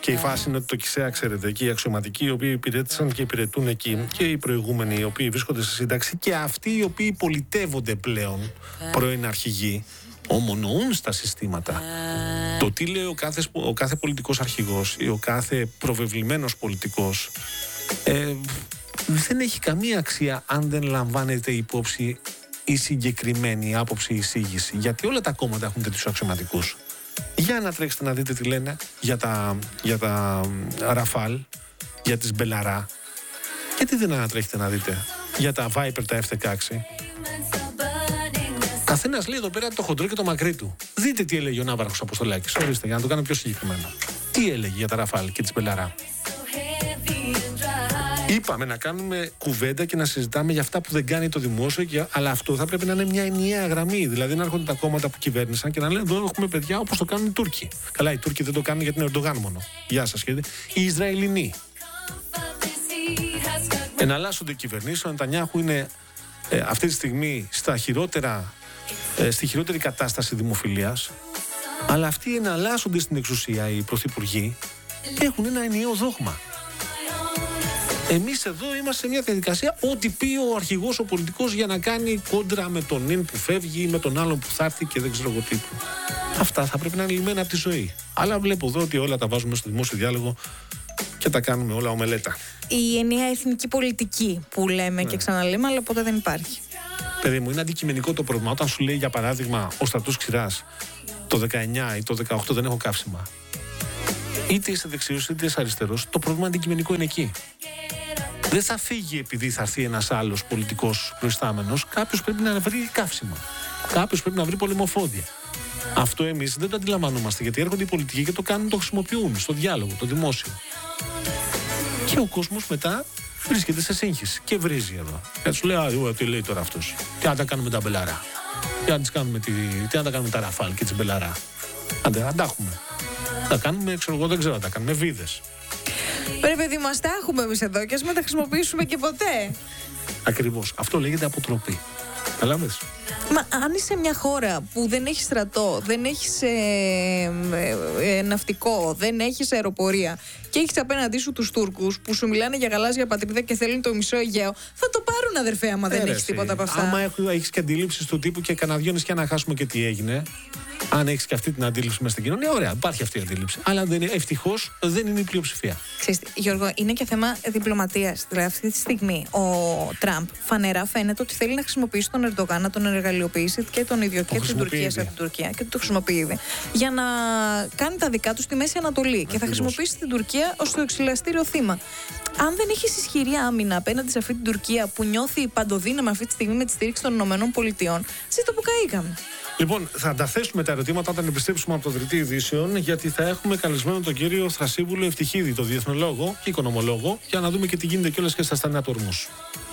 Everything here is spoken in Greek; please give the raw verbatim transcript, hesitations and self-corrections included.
Και η φάση είναι ότι το ΚΙΣΕΑ, ξέρετε, και οι αξιωματικοί οι οποίοι υπηρέτησαν και υπηρετούν εκεί, και οι προηγούμενοι οι οποίοι βρίσκονται σε σύνταξη, και αυτοί οι οποίοι πολιτεύονται πλέον, πρώην αρχηγοί, ομονοούν στα συστήματα. Το τι λέει ο κάθε, ο κάθε πολιτικός αρχηγός ή ο κάθε προβεβλημένος πολιτικός ε, δεν έχει καμία αξία αν δεν λαμβάνεται υπόψη η συγκεκριμένη άποψη, η εισήγηση. Γιατί όλα τα κόμματα έχουν τέτοιους αξιωματικούς. Για να τρέξετε να δείτε τι λένε για τα, για τα Ραφάλ, για τις Μπελαρά. Γιατί δεν ανατρέχετε να δείτε για τα Viper, τα εφ δεκαέξι. Καθένας λέει εδώ πέρα το χοντρό και το μακρύ του. Δείτε τι έλεγε ο Ναύαρχος Αποστολάκης. Ορίστε, για να το κάνω πιο συγκεκριμένο. Τι έλεγε για τα Ραφάλ και τις Μπελαρά. Είπαμε να κάνουμε κουβέντα και να συζητάμε για αυτά που δεν κάνει το δημόσιο, αλλά αυτό θα πρέπει να είναι μια ενιαία γραμμή. Δηλαδή να έρχονται τα κόμματα που κυβέρνησαν και να λένε: εδώ έχουμε παιδιά όπως το κάνουν οι Τούρκοι. Καλά, οι Τούρκοι δεν το κάνουν γιατί είναι Ερντογάν μόνο. Γεια σας, κύριε. Οι Ισραηλινοί. Εναλλάσσονται οι κυβερνήσεις. Ο Νετανιάχου είναι ε, αυτή τη στιγμή στα χειρότερα, ε, στη χειρότερη κατάσταση δημοφιλίας. Αλλά αυτοί εναλλάσσονται στην εξουσία, οι πρωθυπουργοί, έχουν ένα ενιαίο δόγμα. Εμείς εδώ είμαστε σε μια διαδικασία ό,τι πει ο αρχηγός, ο πολιτικός, για να κάνει κόντρα με τον νυν που φεύγει ή με τον άλλον που θα έρθει και δεν ξέρω εγώ τι. Αυτά θα πρέπει να είναι λυμμένα από τη ζωή. Αλλά βλέπω εδώ ότι όλα τα βάζουμε στο δημόσιο διάλογο και τα κάνουμε όλα ομελέτα. Η ενιαία εθνική πολιτική που λέμε ναι. και ξαναλέμε, αλλά ποτέ δεν υπάρχει. Παιδί μου, είναι αντικειμενικό το πρόβλημα. Όταν σου λέει, για παράδειγμα, ο στρατός Ξηράς το δεκαεννιά ή το δεκαοκτώ δεν έχω καύσιμα. Είτε είσαι δεξιός είτε είσαι αριστερός, το πρόβλημα αντικειμενικό είναι εκεί. Δεν θα φύγει επειδή θα έρθει ένας άλλος πολιτικός προϊστάμενος. Κάποιος πρέπει να βρει καύσιμα. Κάποιος πρέπει να βρει πολεμοφόδια. Αυτό εμείς δεν το αντιλαμβανόμαστε, γιατί έρχονται οι πολιτικοί και το κάνουν, το χρησιμοποιούν στο διάλογο, το δημόσιο. Και ο κόσμος μετά βρίσκεται σε σύγχυση και βρίζει εδώ. Και σου λέει: α, τι λέει τώρα αυτός. Τι να τα κάνουμε τα Μπελαρά. Τι να, κάνουμε, τι, τι να τα κάνουμε τα Ραφάλ και τις Μπελαρά. Άντε, αν τα έχουμε. Τα κάνουμε, ξέρω εγώ, δεν ξέρω, τα κάνουμε βίδες. Ρε παιδί μας, τα έχουμε εμείς εδώ και ας μην τα χρησιμοποιήσουμε και ποτέ. Ακριβώς. Αυτό λέγεται αποτροπή. Καλάβες. Μα αν είσαι μια χώρα που δεν έχει στρατό, δεν έχεις ε, ε, ε, ναυτικό, δεν έχεις αεροπορία και έχεις απέναντί σου τους Τούρκους που σου μιλάνε για γαλάζια πατρίδα και θέλουν το μισό Αιγαίο, θα το πάρουν, αδερφέ, άμα δεν έχεις τίποτα από αυτά. Άμα έχεις και αντιλήψεις του τύπου και καναδιώνεις και να χάσουμε και τι έγινε. Αν έχεις και αυτή την αντίληψη μέσα στην κοινωνία, ωραία, υπάρχει αυτή η αντίληψη. Αλλά ευτυχώς δεν είναι η πλειοψηφία. Ξέρεις, Γιώργο, είναι και θέμα διπλωματίας. Δηλαδή, αυτή τη στιγμή ο Τραμπ φανερά φαίνεται ότι θέλει να χρησιμοποιήσει τον Ερντογάν, να τον εργαλειοποιήσει και τον ίδιο και την Τουρκία σε την Τουρκία και το χρησιμοποιεί ήδη, για να κάνει τα δικά του στη Μέση Ανατολή. Ακριβώς. Και θα χρησιμοποιήσει την Τουρκία ως το εξηλαστήριο θύμα. Αν δεν έχεις ισχυρή άμυνα απέναντι σε αυτή την Τουρκία που νιώθει παντοδύναμη αυτή τη στιγμή με τη στήριξη των ΗΠΑ, ζήτω που καήκαμε. Λοιπόν, θα τα θέσουμε τα ερωτήματα όταν επιστρέψουμε από το Δελτίο Ειδήσεων, γιατί θα έχουμε καλεσμένο τον κύριο Θρασίβουλο Ευτυχίδη, τον διεθνολόγο και οικονομολόγο, για να δούμε και τι γίνεται κιόλας και στα στενά του Ορμούς.